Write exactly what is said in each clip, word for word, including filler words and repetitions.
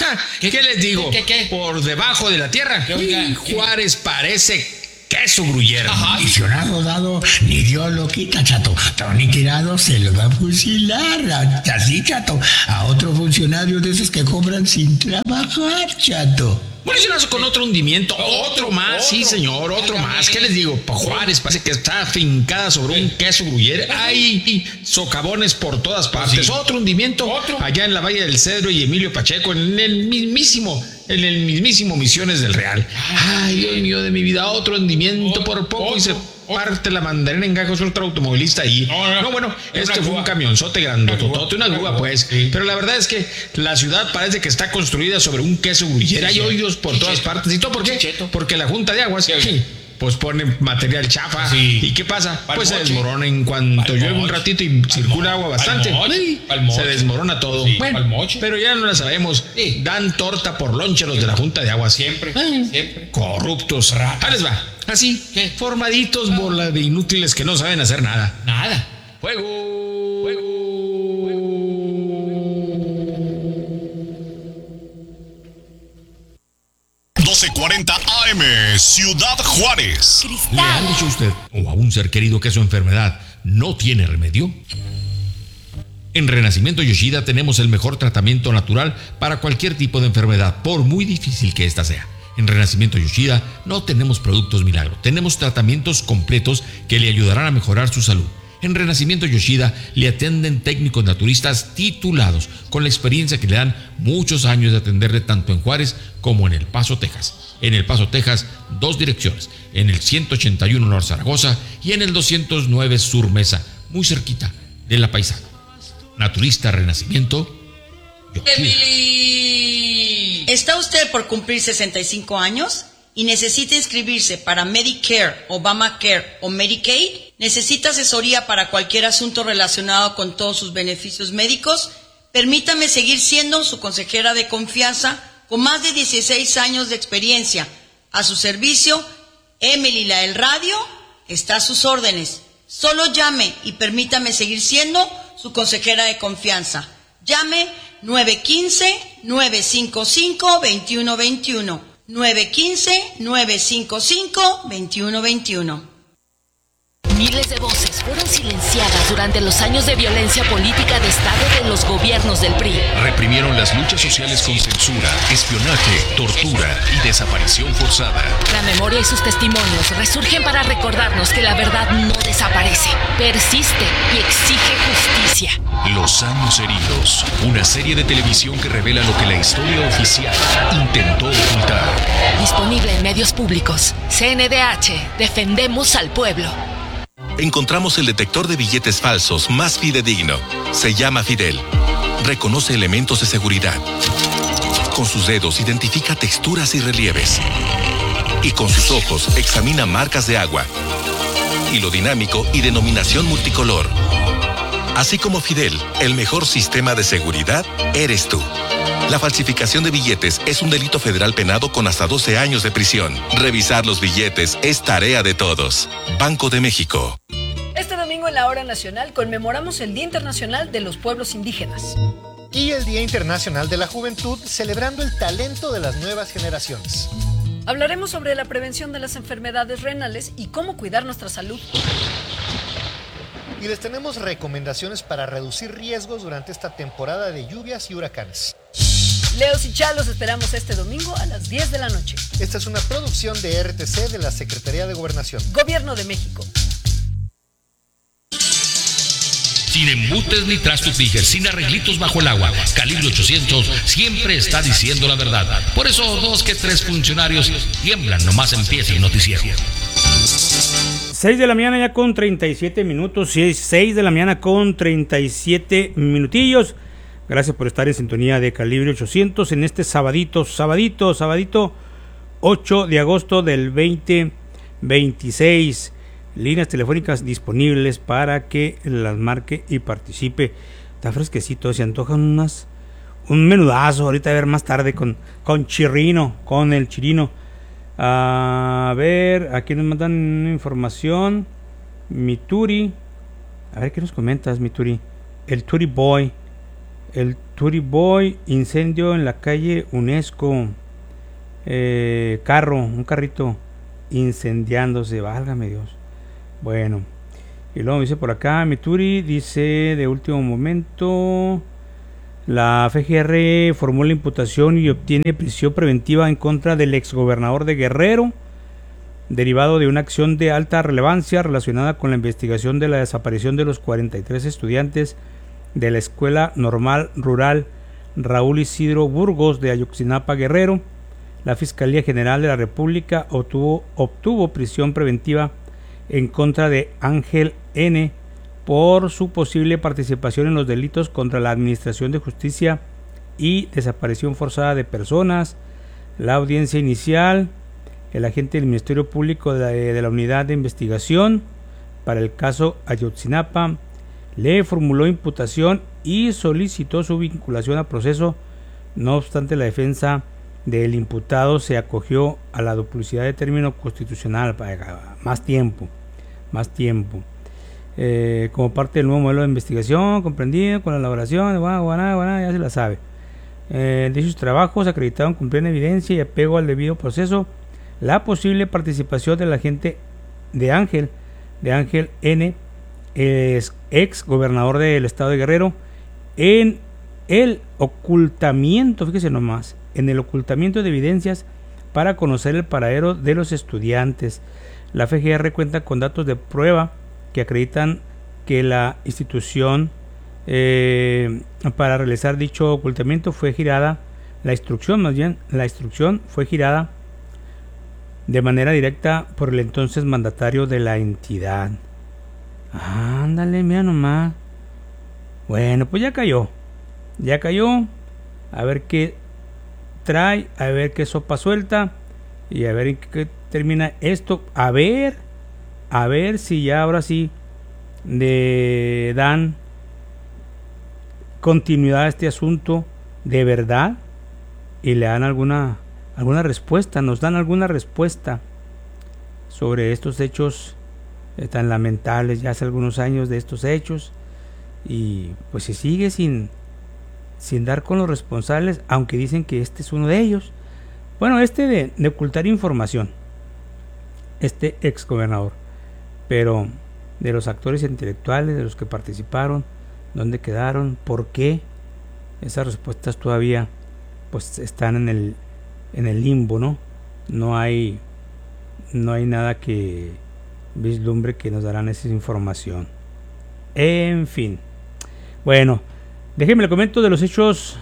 ¿Qué, ¿Qué les digo? ¿Qué, qué? Por debajo de la tierra, ¿Qué, oiga? Juárez parece queso gruyere. Misionado dado, ni Dios lo quita, chato. Tony tirado se lo va a fusilar. Así, chato. A otro funcionario de esos que cobran sin trabajar, chato. Municionazo con otro hundimiento, otro más, otro, sí señor, otro más. ¿Qué les digo? Juárez parece que está afincada sobre un queso gruyere. Hay socavones por todas partes. Sí. Otro hundimiento ¿Otro? allá en la Valle del Cedro y Emilio Pacheco, en el mismísimo, en el mismísimo Misiones del Real. Ay, Dios mío de mi vida, otro hundimiento por poco otro. y se parte la mandarina en gajos otro automovilista ahí. No, no, no bueno, este fue un camionzote grandototote, una grúa pues. Sí. Pero la verdad es que la ciudad parece que está construida sobre un queso gruyere. Hay hoyos por todas partes. ¿Y todo por qué? Porque la Junta de Aguas sí, pues pone material chafa. Sí. ¿Y qué pasa? Pues se desmorona en cuanto llueve un ratito y circula agua bastante. Sí, se desmorona todo. Sí. Bueno, pero ya no la sabemos. Sí. Dan torta por lonche los de la Junta de Aguas. Siempre, Ay. siempre. Corruptos. Ahí les va. Así, ¿Qué? formaditos, bola de inútiles que no saben hacer nada. Nada. Fuego. Fuego. doce cuarenta A M, Ciudad Juárez. Cristal. ¿Le han dicho a usted o a un ser querido que su enfermedad no tiene remedio? En Renacimiento Yoshida tenemos el mejor tratamiento natural para cualquier tipo de enfermedad, por muy difícil que ésta sea. En Renacimiento Yoshida no tenemos productos milagro, tenemos tratamientos completos que le ayudarán a mejorar su salud. En Renacimiento Yoshida le atienden técnicos naturistas titulados, con la experiencia que le dan muchos años de atenderle tanto en Juárez como en El Paso, Texas. En El Paso, Texas, dos direcciones, en el ciento ochenta y uno Norte Zaragoza y en el doscientos nueve Sur Mesa, muy cerquita de La Paisana. Naturista Renacimiento Yoshida. ¿Está usted por cumplir sesenta y cinco años y necesita inscribirse para Medicare, Obamacare o Medicaid? ¿Necesita asesoría para cualquier asunto relacionado con todos sus beneficios médicos? Permítame seguir siendo su consejera de confianza con más de dieciséis años de experiencia. A su servicio, Emily la del radio está a sus órdenes. Solo llame y permítame seguir siendo su consejera de confianza. Llame nueve uno cinco, nueve cinco cinco, dos uno dos uno. nueve uno cinco, nueve cinco cinco, dos uno dos uno. Miles de voces fueron silenciadas durante los años de violencia política de Estado de los gobiernos del P R I. Reprimieron las luchas sociales con censura, espionaje, tortura y desaparición forzada. La memoria y sus testimonios resurgen para recordarnos que la verdad no desaparece, persiste y exige justicia. Los años heridos, una serie de televisión que revela lo que la historia oficial intentó ocultar. Disponible en medios públicos. C N D H, defendemos al pueblo. Encontramos el detector de billetes falsos más fidedigno. Se llama Fidel. Reconoce elementos de seguridad. Con sus dedos identifica texturas y relieves. Y con sus ojos examina marcas de agua, hilo dinámico y denominación multicolor. Así como Fidel, el mejor sistema de seguridad eres tú. La falsificación de billetes es un delito federal penado con hasta doce años de prisión. Revisar los billetes es tarea de todos. Banco de México. Este domingo en la Hora Nacional conmemoramos el Día Internacional de los Pueblos Indígenas. Y el Día Internacional de la Juventud, celebrando el talento de las nuevas generaciones. Hablaremos sobre la prevención de las enfermedades renales y cómo cuidar nuestra salud. Y les tenemos recomendaciones para reducir riesgos durante esta temporada de lluvias y huracanes. Leos y Chalos esperamos este domingo a las diez de la noche. Esta es una producción de R T C de la Secretaría de Gobernación. Gobierno de México. Sin embutes ni trastos Tiger, sin arreglitos bajo el agua. Calibre ochocientos siempre está diciendo la verdad. Por eso dos que tres funcionarios tiemblan nomás empieza el noticiero. seis de la mañana ya con treinta y siete minutos, seis de la mañana con treinta y siete minutillos. Gracias por estar en sintonía de Calibre ochocientos en este sabadito, sabadito, sabadito ocho de agosto del veinte veintiséis. Líneas telefónicas disponibles para que las marque y participe. Está fresquecito, se antojan unas un menudazo ahorita a ver más tarde con, con chirrino, con el chirino. A ver, aquí nos mandan información. Mituri. A ver qué nos comentas, Mituri. El Turi Boy. El Turiboy, incendio en la calle UNESCO. Eh, carro, un carrito incendiándose, válgame Dios. Bueno, y luego dice por acá, Mituri dice de último momento, la F G R formó la imputación y obtiene prisión preventiva en contra del exgobernador de Guerrero, derivado de una acción de alta relevancia relacionada con la investigación de la desaparición de los cuarenta y tres estudiantes de la Escuela Normal Rural Raúl Isidro Burgos de Ayotzinapa, Guerrero. La Fiscalía General de la República obtuvo, obtuvo prisión preventiva en contra de Ángel N. por su posible participación en los delitos contra la Administración de Justicia y desaparición forzada de personas. La audiencia inicial, el agente del Ministerio Público de la, de la Unidad de Investigación para el caso Ayotzinapa le formuló imputación y solicitó su vinculación a proceso. No obstante, la defensa del imputado se acogió a la duplicidad de término constitucional para más tiempo, más tiempo. Eh, como parte del nuevo modelo de investigación comprendido con la elaboración de bueno, bueno, bueno, ya se la sabe. Eh, dichos trabajos acreditaron cumplir en evidencia y apego al debido proceso la posible participación del agente de Ángel, de Ángel N., es ex gobernador del estado de Guerrero, en el ocultamiento, fíjese nomás, en el ocultamiento de evidencias para conocer el paradero de los estudiantes. La F G R cuenta con datos de prueba que acreditan que la institución eh, para realizar dicho ocultamiento fue girada, la instrucción más bien, la instrucción fue girada de manera directa por el entonces mandatario de la entidad. Ándale, mira nomás. Bueno, pues ya cayó. Ya cayó. A ver qué trae, a ver qué sopa suelta y a ver en qué termina esto. A ver, a ver si ya ahora sí le dan continuidad a este asunto de verdad y le dan alguna alguna respuesta, nos dan alguna respuesta sobre estos hechos eh, tan lamentables, ya hace algunos años de estos hechos, y pues se sigue sin sin dar con los responsables, aunque dicen que este es uno de ellos. Bueno, este de, de ocultar información, este ex gobernador, pero de los actores intelectuales, de los que participaron, dónde quedaron, por qué, esas respuestas todavía pues están en el en el limbo, ¿no? No hay no hay nada que vislumbre que nos darán esa información. En fin, bueno, déjenme le comento de los hechos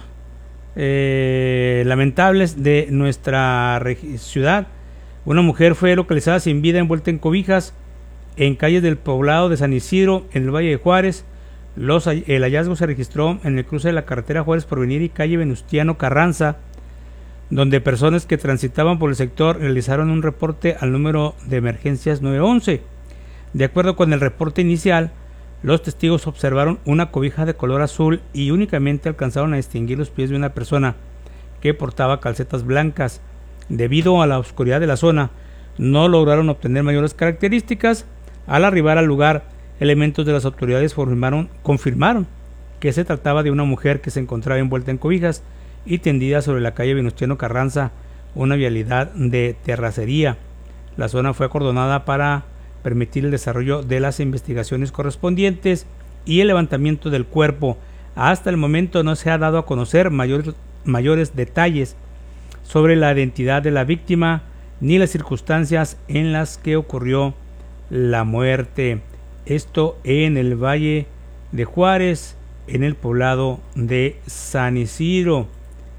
eh, lamentables de nuestra ciudad. Una mujer fue localizada sin vida, envuelta en cobijas, en calles del poblado de San Isidro, en el Valle de Juárez. Los, el hallazgo se registró en el cruce de la carretera Juárez Porvenir y calle Venustiano Carranza, donde personas que transitaban por el sector realizaron un reporte al número de emergencias nueve once. De acuerdo con el reporte inicial, los testigos observaron una cobija de color azul y únicamente alcanzaron a distinguir los pies de una persona que portaba calcetas blancas. Debido a la oscuridad de la zona, no lograron obtener mayores características. Al arribar al lugar, elementos de las autoridades confirmaron, confirmaron que se trataba de una mujer que se encontraba envuelta en cobijas y tendida sobre la calle Venustiano Carranza, una vialidad de terracería. La zona fue acordonada para permitir el desarrollo de las investigaciones correspondientes y el levantamiento del cuerpo. Hasta el momento no se ha dado a conocer mayores, mayores detalles sobre la identidad de la víctima ni las circunstancias en las que ocurrió la muerte. Esto en el Valle de Juárez, en el poblado de San Isidro.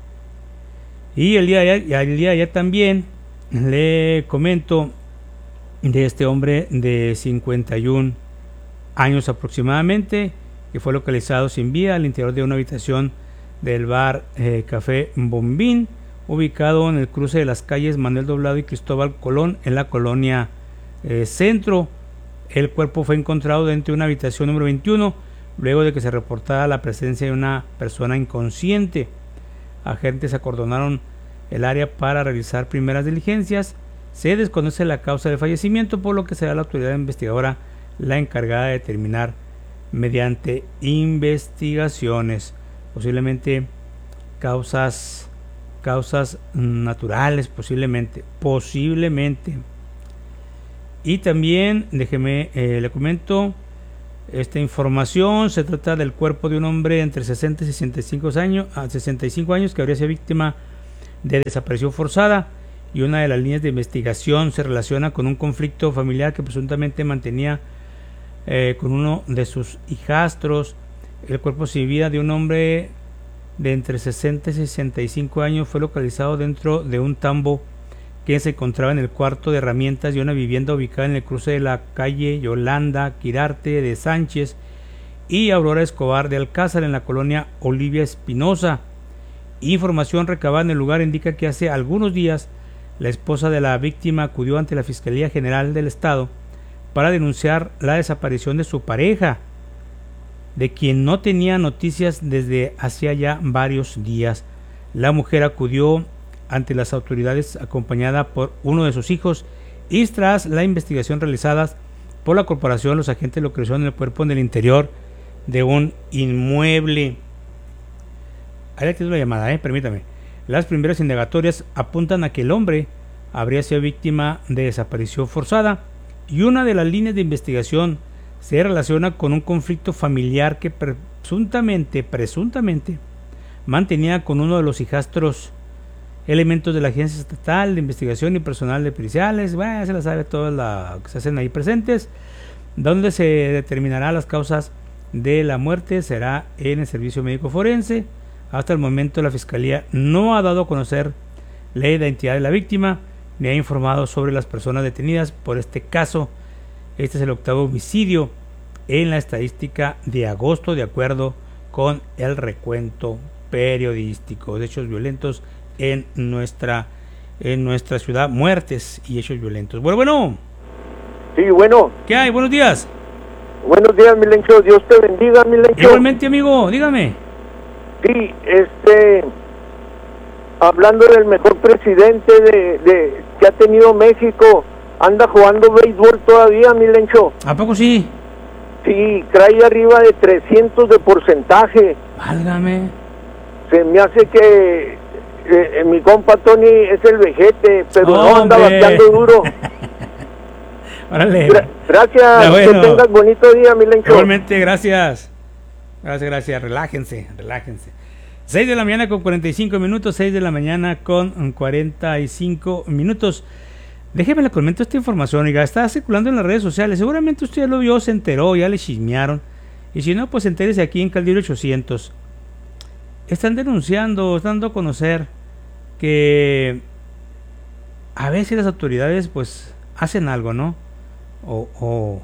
Y el día de ayer, el día de ayer también le comento de este hombre de cincuenta y un años aproximadamente, que fue localizado sin vida al interior de una habitación del bar eh, Café Bombín, ubicado en el cruce de las calles Manuel Doblado y Cristóbal Colón, en la colonia eh, Centro. El cuerpo fue encontrado dentro de una habitación número veintiuno, luego de que se reportara la presencia de una persona inconsciente. Agentes acordonaron el área para realizar primeras diligencias. Se desconoce la causa del fallecimiento, por lo que será la autoridad investigadora la encargada de determinar mediante investigaciones. posiblemente causas causas naturales, posiblemente, posiblemente. Y también, déjeme, eh, le comento esta información. Se trata del cuerpo de un hombre entre sesenta y sesenta y cinco años, a sesenta y cinco años que habría sido víctima de desaparición forzada, y una de las líneas de investigación se relaciona con un conflicto familiar que presuntamente mantenía eh, con uno de sus hijastros. El cuerpo sin vida de un hombre de entre sesenta y sesenta y cinco años fue localizado dentro de un tambo que se encontraba en el cuarto de herramientas de una vivienda ubicada en el cruce de la calle Yolanda Quirarte de Sánchez y Aurora Escobar de Alcázar, en la colonia Olivia Espinosa. Información recabada en el lugar indica que hace algunos días la esposa de la víctima acudió ante la Fiscalía General del Estado para denunciar la desaparición de su pareja, de quien no tenía noticias desde hacía ya varios días. La mujer acudió ante las autoridades acompañada por uno de sus hijos, y tras la investigación realizada por la corporación, los agentes localizaron el cuerpo en el interior de un inmueble. Ahí tiene la llamada, eh, permítame. Las primeras indagatorias apuntan a que el hombre habría sido víctima de desaparición forzada, y una de las líneas de investigación se relaciona con un conflicto familiar que presuntamente, presuntamente mantenía con uno de los hijastros. Elementos de la Agencia Estatal de Investigación y personal de periciales, bueno, se la sabe todas las que se hacen ahí presentes, donde se determinará las causas de la muerte, será en el servicio médico forense. Hasta el momento la Fiscalía no ha dado a conocer la identidad de la víctima, ni ha informado sobre las personas detenidas por este caso. Este es el octavo homicidio en la estadística de agosto, de acuerdo con el recuento periodístico de hechos violentos en nuestra en nuestra ciudad, muertes y hechos violentos. Bueno, bueno. Sí, bueno. ¿Qué hay? Buenos días. Buenos días, Milencho. Dios te bendiga, Milencho. Igualmente, amigo, dígame. Sí, este, hablando del mejor presidente de, de que ha tenido México, anda jugando béisbol todavía, Milencho. ¿A poco sí? Sí, trae arriba de trescientos de porcentaje. Válgame. Se me hace que eh, mi compa Tony es el vejete, pero ¡Hombre! no anda bateando duro. Órale. Gra- gracias, bueno. que tengas bonito día, Milencho. Igualmente, gracias. Gracias, gracias. Relájense, relájense. seis de la mañana con cuarenta y cinco minutos, seis de la mañana con cuarenta y cinco minutos. Déjeme le comento esta información, oiga, está circulando en las redes sociales. Seguramente usted ya lo vio, se enteró, ya le chismearon. Y si no, pues entérese aquí en Caldero ochocientos. Están denunciando, están dando a conocer que a veces las autoridades pues hacen algo, ¿no? O, o,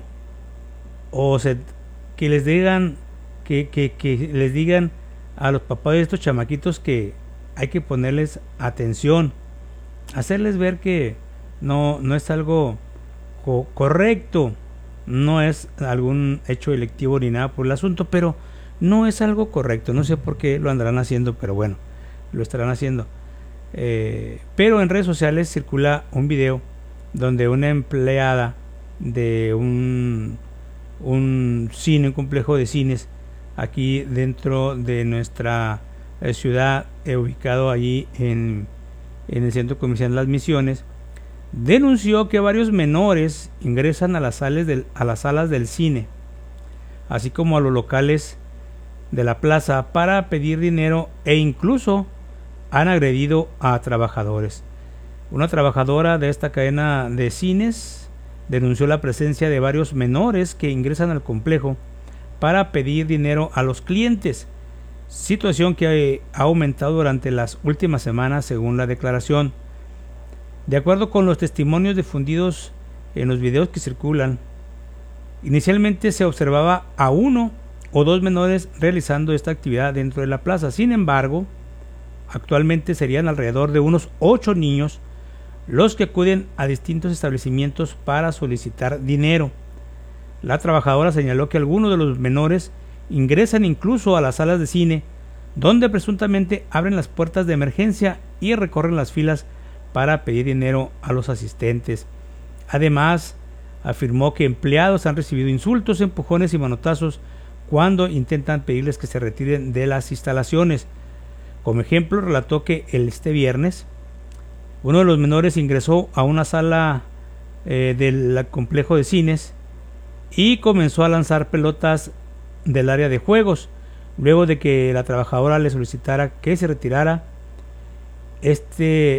o se, que les digan que, que, que les digan a los papás de estos chamaquitos que hay que ponerles atención, hacerles ver que no, no es algo co- correcto, no es algún hecho delictivo ni nada por el asunto, pero no es algo correcto. No sé por qué lo andarán haciendo, pero bueno, lo estarán haciendo. Eh, pero en redes sociales circula un video donde una empleada de un, un cine, un complejo de cines aquí dentro de nuestra eh, ciudad, eh, ubicado allí en, en el centro comercial Las Misiones, denunció que varios menores ingresan a las salas del, a las salas del cine, así como a los locales de la plaza, para pedir dinero, e incluso han agredido a trabajadores. Una trabajadora de esta cadena de cines denunció la presencia de varios menores que ingresan al complejo para pedir dinero a los clientes, situación que ha aumentado durante las últimas semanas, según la declaración. De acuerdo con los testimonios difundidos en los videos que circulan, inicialmente se observaba a uno o dos menores realizando esta actividad dentro de la plaza. Sin embargo, actualmente serían alrededor de unos ocho niños los que acuden a distintos establecimientos para solicitar dinero. La trabajadora señaló que algunos de los menores ingresan incluso a las salas de cine, donde presuntamente abren las puertas de emergencia y recorren las filas para pedir dinero a los asistentes. Además, afirmó que empleados han recibido insultos, empujones y manotazos cuando intentan pedirles que se retiren de las instalaciones. Como ejemplo, relató que el, este viernes uno de los menores ingresó a una sala eh, del complejo de cines y comenzó a lanzar pelotas del área de juegos. Luego de que la trabajadora le solicitara que se retirara, este